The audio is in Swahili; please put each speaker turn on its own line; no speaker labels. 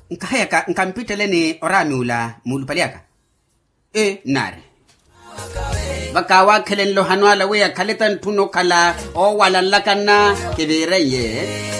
nkahayaka nkampiteleni oramiula mulupaliaka. Nare. Bakawa kelen lohanwala wea kaletan tuno kala o walalakana kebireye.